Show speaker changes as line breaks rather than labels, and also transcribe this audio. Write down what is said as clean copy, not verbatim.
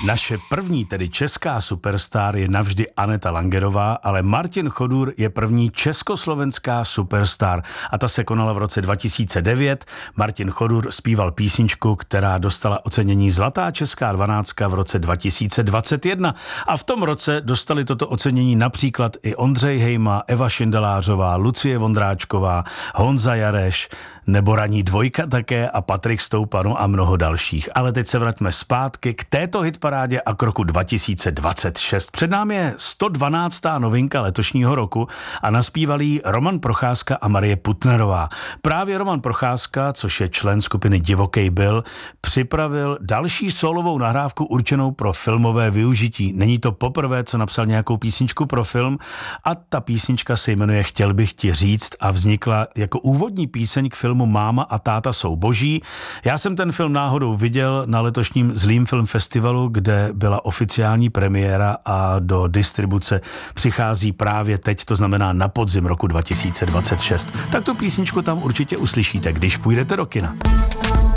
Naše první, tedy česká superstar, je navždy Aneta Langerová, ale Martin Chodůr je první československá superstar a ta se konala v roce 2009. Martin Chodůr zpíval písničku, která dostala ocenění Zlatá česká 12 v roce 2021 a v tom roce dostali toto ocenění například i Ondřej Hejma, Eva Šindelářová, Lucie Vondráčková, Honza Jareš, nebo Ranní dvojka také a Patrik Stoupano a mnoho dalších. Ale teď se vraťme zpátky k této hitparádě a k roku 2026. Před námi je 112. novinka letošního roku a naspívali ji Roman Procházka a Marie Putnerová. Právě Roman Procházka, což je člen skupiny Divokej Bill, připravil další solovou nahrávku určenou pro filmové využití. Není to poprvé, co napsal nějakou písničku pro film a ta písnička se jmenuje Chtěl bych ti říct a vznikla jako úvodní píseň k filmu Máma a táta jsou boží. Já jsem ten film náhodou viděl na letošním Zlým film festivalu, kde byla oficiální premiéra a do distribuce přichází právě teď, to znamená na podzim roku 2026. Tak tu písničku tam určitě uslyšíte, když půjdete do kina.